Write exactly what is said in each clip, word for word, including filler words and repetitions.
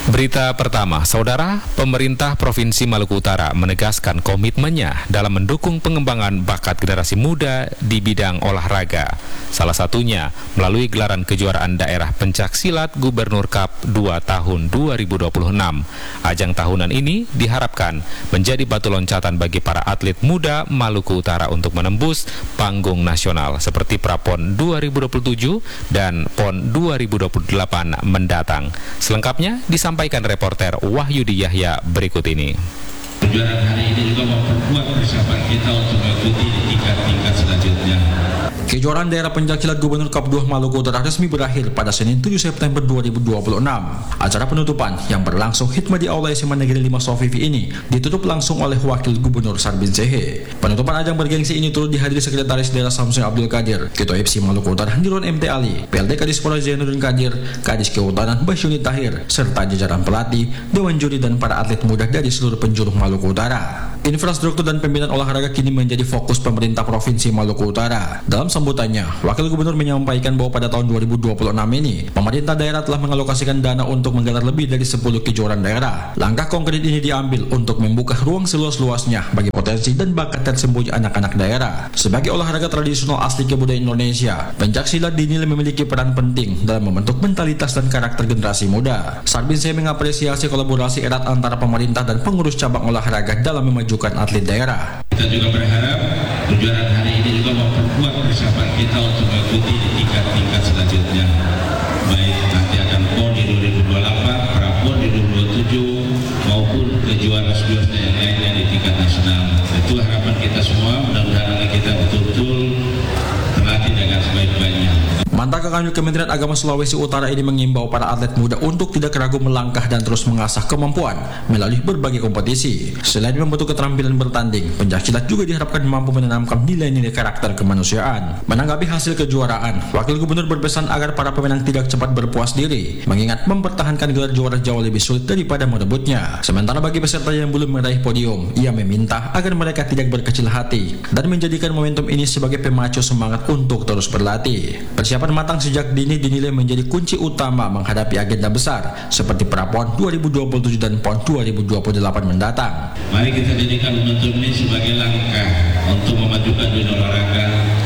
Berita pertama, Saudara, pemerintah Provinsi Maluku Utara menegaskan komitmennya dalam mendukung pengembangan bakat generasi muda di bidang olahraga. Salah satunya melalui gelaran kejuaraan daerah pencak silat Gubernur Cup dua tahun dua ribu dua puluh enam. Ajang tahunan ini diharapkan menjadi batu loncatan bagi para atlet muda Maluku Utara untuk menembus panggung nasional seperti Prapon dua ribu dua puluh tujuh dan PON dua ribu dua puluh delapan mendatang. Selengkapnya disampaikan Sampaikan reporter Wahyudi Yahya berikut ini. Kejuaraan hari ini juga memperkuat persiapan kita untuk mengikuti di tingkat-tingkat selanjutnya. Kejuaraan daerah pencaksilat Gubernur Cup dua Maluku Utara resmi berakhir pada Senin tujuh September dua ribu dua puluh enam. Acara penutupan yang berlangsung hikmah di Aula S M A Negeri lima Sofifi ini ditutup langsung oleh Wakil Gubernur Sarbin Sehe. Penutupan ajang bergengsi ini turut dihadiri Sekretaris Daerah Samsung Abdul Qadir, Ketua F C Maluku Utara Nirwan M T Ali, P L D Kadis Polres Zainuddin Qadir, Kadis Kehutanan Basyuni Tahir, serta jajaran pelatih, dewan juri dan para atlet muda dari seluruh penjuru Maluku Utara. Infrastruktur dan pembinaan olahraga kini menjadi fokus pemerintah Provinsi Maluku Utara. Dalam sambutannya, Wakil Gubernur menyampaikan bahwa pada tahun dua ribu dua puluh enam ini, pemerintah daerah telah mengalokasikan dana untuk menggelar lebih dari sepuluh kejuaraan daerah. Langkah konkret ini diambil untuk membuka ruang seluas-luasnya bagi potensi dan bakat tersembunyi anak-anak daerah. Sebagai olahraga tradisional asli kebudayaan Indonesia, pencaksilat dinilai memiliki peran penting dalam membentuk mentalitas dan karakter generasi muda. Sarbin Sehe mengapresiasi kolaborasi erat antara pemerintah dan pengurus cabang olahraga dalam memajukan atlet daerah. Kita juga berharap kejuaraan hari ini juga memperkuat persiapan kita untuk mengikuti di tingkat-tingkat selanjutnya. Baik nanti akan PON di dua ribu dua puluh delapan, Prapon di dua ribu dua puluh tujuh, maupun kejuaraan seluruhnya yang lainnya di tingkat nasional. Itu harapan kita semua, mudah-mudahan kita betul-betul terlatih dengan sebaik-baiknya. Mantan Kanwil Kementerian Agama Sulawesi Utara ini mengimbau para atlet muda untuk tidak ragu melangkah dan terus mengasah kemampuan melalui berbagai kompetisi. Selain membentuk keterampilan bertanding, pencaksilat juga diharapkan mampu menanamkan nilai-nilai karakter kemanusiaan. Menanggapi hasil kejuaraan, Wakil Gubernur berpesan agar para pemenang tidak cepat berpuas diri, mengingat mempertahankan gelar juara jauh lebih sulit daripada merebutnya. Sementara bagi peserta yang belum meraih podium, ia meminta agar mereka tidak berkecil hati dan menjadikan momentum ini sebagai pemacu semangat untuk terus berlatih. Persiapan matang sejak dini dinilai menjadi kunci utama menghadapi agenda besar seperti Prapon dua ribu dua puluh tujuh dan PON dua ribu dua puluh delapan mendatang. Mari kita jadikan momentum ini sebagai langkah untuk memajukan dunia olahraga,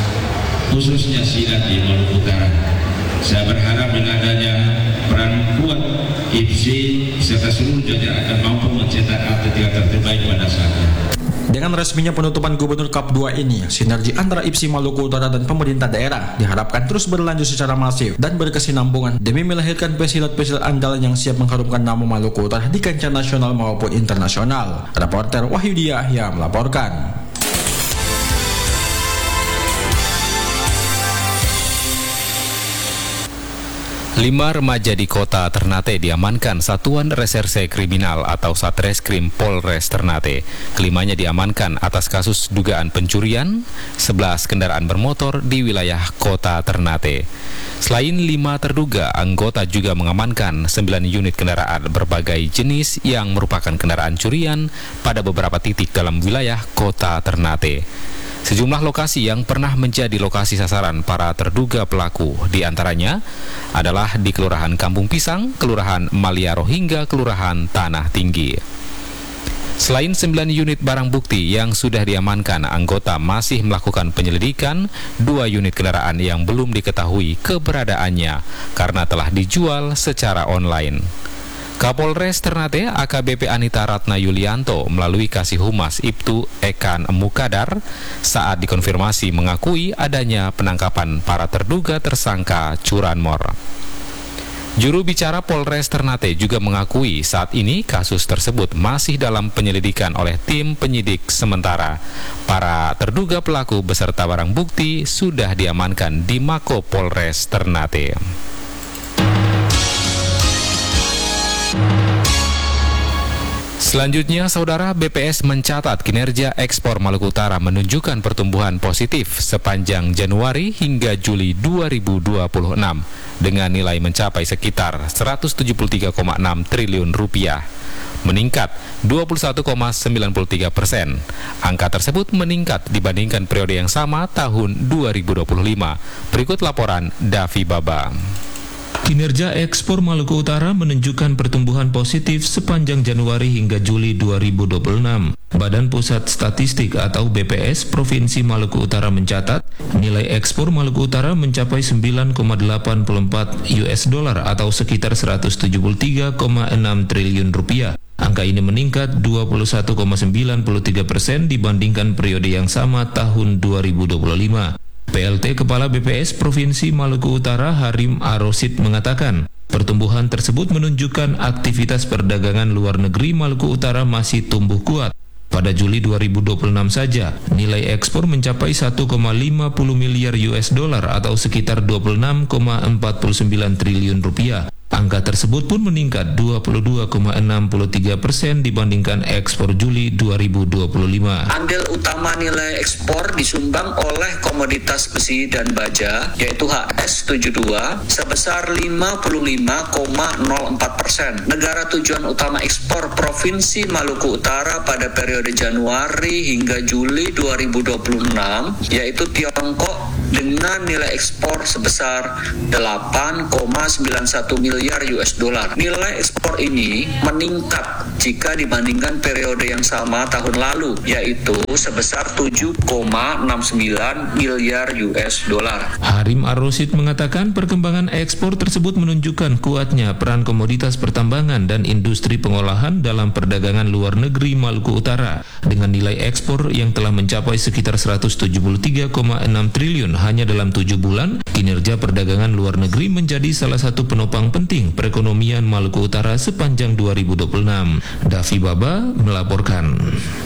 khususnya silat di Maluku Utara. Saya berharap dengan adanya peran kuat I P S I serta seluruh jajaran akan mampu mencetak atlet yang terbaik pada saatnya. Dengan resminya penutupan Gubernur Cup dua ini, sinergi antara I P S I Maluku Utara dan pemerintah daerah diharapkan terus berlanjut secara masif dan berkesinambungan demi melahirkan pesilat-pesilat andalan yang siap mengharumkan nama Maluku Utara di kancah nasional maupun internasional. Reporter Wahyudi Yahya melaporkan. Lima remaja di kota Ternate diamankan Satuan Reserse Kriminal atau Satreskrim Polres Ternate. Kelimanya diamankan atas kasus dugaan pencurian sebelas kendaraan bermotor di wilayah kota Ternate. Selain lima terduga, anggota juga mengamankan sembilan unit kendaraan berbagai jenis yang merupakan kendaraan curian pada beberapa titik dalam wilayah kota Ternate. Sejumlah lokasi yang pernah menjadi lokasi sasaran para terduga pelaku diantaranya adalah di Kelurahan Kampung Pisang, Kelurahan Maliaro hingga Kelurahan Tanah Tinggi. Selain sembilan unit barang bukti yang sudah diamankan, anggota masih melakukan penyelidikan dua unit kendaraan yang belum diketahui keberadaannya karena telah dijual secara online. Kapolres Ternate A K B P Anita Ratna Yulianto melalui Kasih Humas Ibtu Ekan Mukadar saat dikonfirmasi mengakui adanya penangkapan para terduga tersangka curanmor. Juru bicara Polres Ternate juga mengakui saat ini kasus tersebut masih dalam penyelidikan oleh tim penyidik sementara. Para terduga pelaku beserta barang bukti sudah diamankan di Mako Polres Ternate. Selanjutnya, Saudara, B P S mencatat kinerja ekspor Maluku Utara menunjukkan pertumbuhan positif sepanjang Januari hingga Juli dua ribu dua puluh enam dengan nilai mencapai sekitar seratus tujuh puluh tiga koma enam triliun rupiah, meningkat dua puluh satu koma sembilan tiga persen. Angka tersebut meningkat dibandingkan periode yang sama tahun dua ribu dua puluh lima. Berikut laporan Davi Baba. Kinerja ekspor Maluku Utara menunjukkan pertumbuhan positif sepanjang Januari hingga Juli dua ribu dua puluh enam. Badan Pusat Statistik atau B P S Provinsi Maluku Utara mencatat nilai ekspor Maluku Utara mencapai sembilan koma delapan empat U S dollar atau sekitar seratus tujuh puluh tiga koma enam triliun rupiah. Angka ini meningkat dua puluh satu koma sembilan tiga persen dibandingkan periode yang sama tahun dua ribu dua puluh lima. P L T Kepala B P S Provinsi Maluku Utara Harim Arosid mengatakan, pertumbuhan tersebut menunjukkan aktivitas perdagangan luar negeri Maluku Utara masih tumbuh kuat. Pada Juli dua ribu dua puluh enam saja, nilai ekspor mencapai satu koma lima nol miliar U S dollar atau sekitar dua puluh enam koma empat sembilan triliun rupiah. Angka tersebut pun meningkat dua puluh dua koma enam tiga persen dibandingkan ekspor Juli dua ribu dua puluh lima. Andil utama nilai ekspor disumbang oleh komoditas besi dan baja, yaitu H S tujuh puluh dua, sebesar lima puluh lima koma nol empat persen. Negara tujuan utama ekspor Provinsi Maluku Utara pada periode Januari hingga Juli dua ribu dua puluh enam, yaitu Tiongkok dengan nilai ekspor sebesar delapan koma sembilan satu miliar U S dollar. Nilai ekspor ini meningkat jika dibandingkan periode yang sama tahun lalu, yaitu sebesar tujuh koma enam sembilan miliar U S dollar. Harim Ar-Rosid mengatakan perkembangan ekspor tersebut menunjukkan kuatnya peran komoditas pertambangan dan industri pengolahan dalam perdagangan luar negeri Maluku Utara. Dengan nilai ekspor yang telah mencapai sekitar seratus tujuh puluh tiga koma enam triliun hanya dalam tujuh bulan, kinerja perdagangan luar negeri menjadi salah satu penopang penting perekonomian Maluku Utara sepanjang dua ribu dua puluh enam. Davi Baba melaporkan.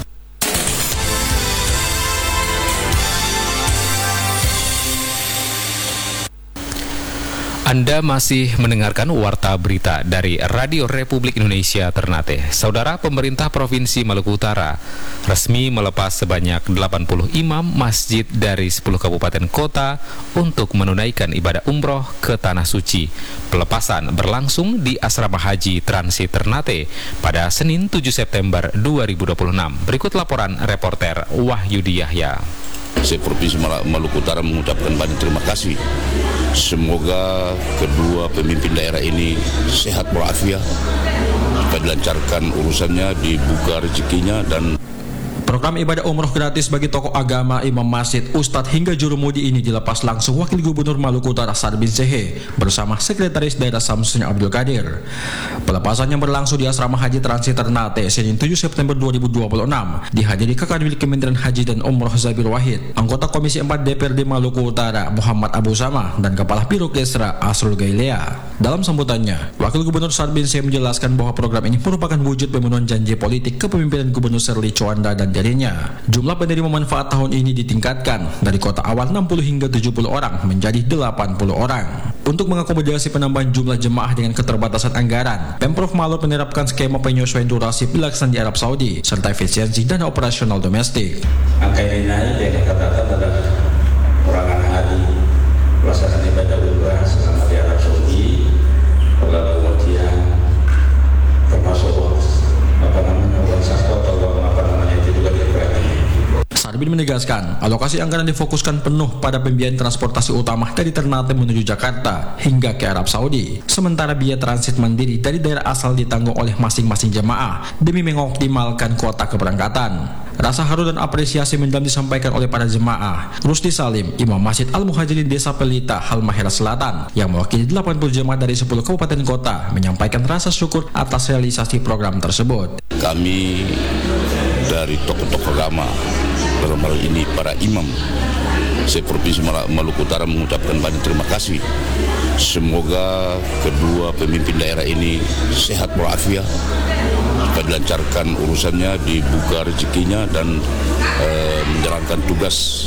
Anda masih mendengarkan Warta Berita dari Radio Republik Indonesia Ternate. Saudara, pemerintah Provinsi Maluku Utara resmi melepas sebanyak delapan puluh imam masjid dari sepuluh kabupaten kota untuk menunaikan ibadah umroh ke Tanah Suci. Pelepasan berlangsung di Asrama Haji Transit Ternate pada Senin tujuh September dua ribu dua puluh enam. Berikut laporan reporter Wahyudi Yahya. Saya Provinsi Maluku Utara mengucapkan banyak terima kasih. Semoga kedua pemimpin daerah ini sehat walafiat, supaya dilancarkan urusannya, dibuka rezekinya. Dan program ibadah umroh gratis bagi tokoh agama, imam masjid, ustadz hingga jurumudi ini dilepas langsung Wakil Gubernur Maluku Utara Sarbin Sehe bersama Sekretaris Daerah Samsudin Abdul Qadir. Pelepasan yang berlangsung di Asrama Haji Transit Ternate Senin tujuh September dua ribu dua puluh enam dihadiri Kakadwil Kementerian Haji dan Umroh Zabir Wahid, anggota Komisi empat D P R D Maluku Utara Muhammad Abu Sama, dan Kepala Biro Kesra Asrul Gailea. Dalam sambutannya, Wakil Gubernur Sarbin Sehe menjelaskan bahwa program ini merupakan wujud pemenuhan janji politik kepemimpinan Gubernur Serli Chowanda dan dirinya. Jumlah penerima manfaat tahun ini ditingkatkan dari kota awal enam puluh hingga tujuh puluh orang menjadi delapan puluh orang. Untuk mengakomodasi penambahan jumlah jemaah dengan keterbatasan anggaran, Pemprov Maluku menerapkan skema penyesuaian durasi pelaksanaan di Arab Saudi serta efisiensi dana operasional domestik. Angka ini naik yang dikatakan adalah kurangan hari pelaksanaan ibadah umrah selama di Arab Saudi, lalu kemudian termasuk apa namanya uang sasto atau uang apa namanya itu juga diperhatikan. Sarbin menegaskan, alokasi anggaran difokuskan penuh pada pembiayaan transportasi utama dari Ternate menuju Jakarta hingga ke Arab Saudi. Sementara biaya transit mandiri dari daerah asal ditanggung oleh masing-masing jemaah demi mengoptimalkan kuota keberangkatan. Rasa haru dan apresiasi mendalam disampaikan oleh para jemaah. Rusdi Salim, Imam Masjid Al-Muhajirin Desa Pelita, Halmahera Selatan, yang mewakili delapan puluh jemaah dari sepuluh kabupaten kota, menyampaikan rasa syukur atas realisasi program tersebut. Kami dari tokoh-tokoh agama, dalam hal ini para imam, saya Provinsi Maluku Utara mengucapkan banyak terima kasih. Semoga kedua pemimpin daerah ini sehat walafiat, supaya dilancarkan urusannya, dibuka rezekinya, dan e, menjalankan tugas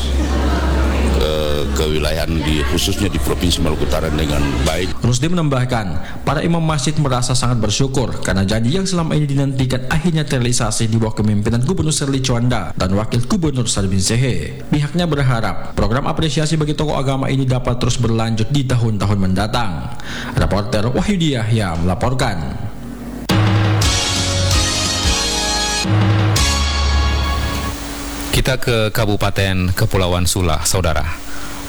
e, kewilayahan di khususnya di Provinsi Maluku Utara dengan baik. Rusdi menambahkan, para imam masjid merasa sangat bersyukur karena janji yang selama ini dinantikan akhirnya terrealisasi di bawah kepemimpinan Gubernur Serli Chowanda dan Wakil Gubernur Sarbin Sehe. Pihaknya berharap program apresiasi bagi tokoh agama ini dapat terus berlanjut di tahun-tahun mendatang. Reporter Wahyudi Yahya melaporkan. Kita ke Kabupaten Kepulauan Sula, saudara.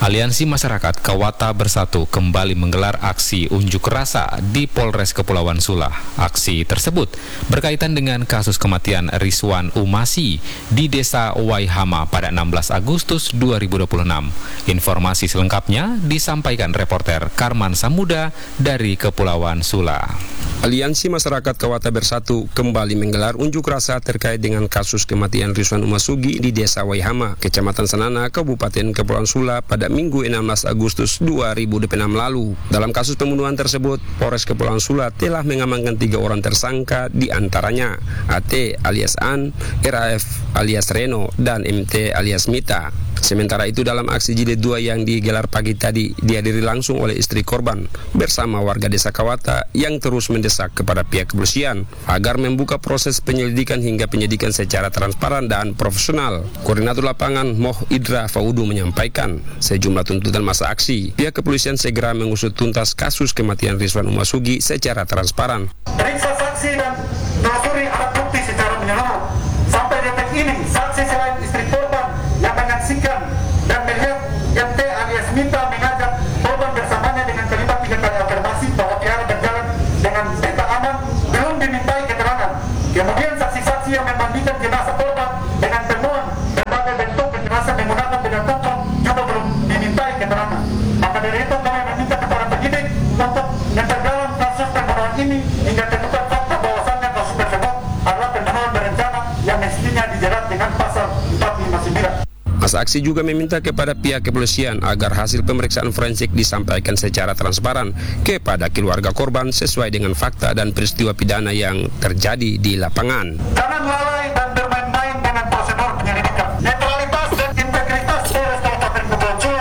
Aliansi Masyarakat Kawata Bersatu kembali menggelar aksi unjuk rasa di Polres Kepulauan Sula. Aksi tersebut berkaitan dengan kasus kematian Rizwan Umasi di Desa Waihama pada enam belas Agustus dua ribu dua puluh enam. Informasi selengkapnya disampaikan reporter Karman Samuda dari Kepulauan Sula. Aliansi Masyarakat Kawata Bersatu kembali menggelar unjuk rasa terkait dengan kasus kematian Rizwan Umasugi di Desa Waihama, Kecamatan Sanana, Kabupaten Kepulauan Sula pada Minggu enam belas Agustus dua ribu dua puluh enam lalu. Dalam kasus pembunuhan tersebut, Polres Kepulauan Sula telah mengamankan tiga orang tersangka, di antaranya A T alias An, R A F alias Reno, dan M T alias Mita. Sementara itu, dalam aksi jilid dua yang digelar pagi tadi dihadiri langsung oleh istri korban bersama warga Desa Kawata yang terus mendesak kepada pihak kepolisian agar membuka proses penyelidikan hingga penyidikan secara transparan dan profesional. Koordinator lapangan Moh Idra Faudu menyampaikan sejumlah tuntutan masa aksi. Pihak kepolisian segera mengusut tuntas kasus kematian Rizwan Umasugi secara transparan. Periksa saksi dan telusuri alat bukti secara menyeluruh. Sampai detik ini, saksi selain istri korban yang menyaksikan dan melihat M T alias Mita mengajak korban bersamanya dengan terlibat tiga kali afirmasi bahwa pihaknya berjalan dengan berita aman belum dimintai keterangan. Kemudian saksi-saksi yang memandikan jenazah korban dengan temuan berbagai bentuk kekerasan menggunakan benda tumpang juga belum dimintai keterangan. Maka dari itu kami meminta kepada penyidik untuk memperdalam kasus pembunuhan ini hingga terungkap fakta bahwasannya kasus tersebut adalah pembunuhan berencana yang mestinya dijerat dengan pasal empat ratus lima puluh sembilan. Masa aksi juga meminta kepada pihak kepolisian agar hasil pemeriksaan forensik disampaikan secara transparan kepada keluarga korban sesuai dengan fakta dan peristiwa pidana yang terjadi di lapangan. Jangan lalai